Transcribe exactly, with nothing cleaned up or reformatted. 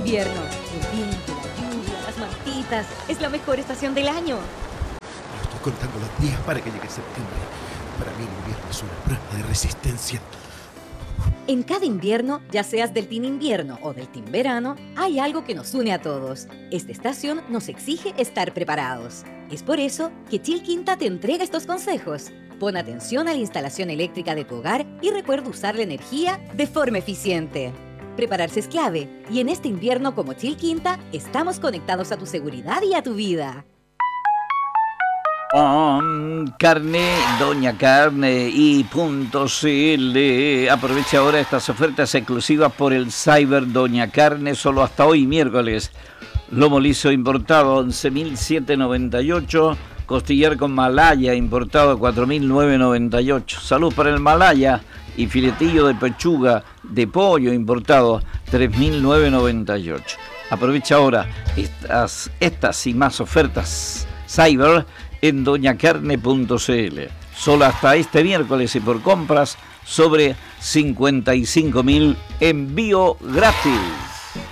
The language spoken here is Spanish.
invierno. El viento, la lluvia, las mantitas. Es la mejor estación del año. Pero estoy contando los días para que llegue septiembre. Para mí el invierno es una prueba de resistencia. En cada invierno, ya seas del team invierno o del team verano, hay algo que nos une a todos. Esta estación nos exige estar preparados. Es por eso que Chilquinta te entrega estos consejos. Pon atención a la instalación eléctrica de tu hogar y recuerda usar la energía de forma eficiente. Prepararse es clave y en este invierno como Chilquinta estamos conectados a tu seguridad y a tu vida. Um, carne, Doña Carne y punto cl. Aprovecha ahora estas ofertas exclusivas por el Cyber Doña Carne, solo hasta hoy miércoles. Lomo liso importado once mil setecientos noventa y ocho, costillar con malaya importado cuatro mil novecientos noventa y ocho. Salud para el malaya y filetillo de pechuga de pollo importado tres mil novecientos noventa y ocho. Aprovecha ahora estas, estas y más ofertas Cyber en doña carne punto cl. Solo hasta este miércoles y por compras sobre cincuenta y cinco mil, envío gratis.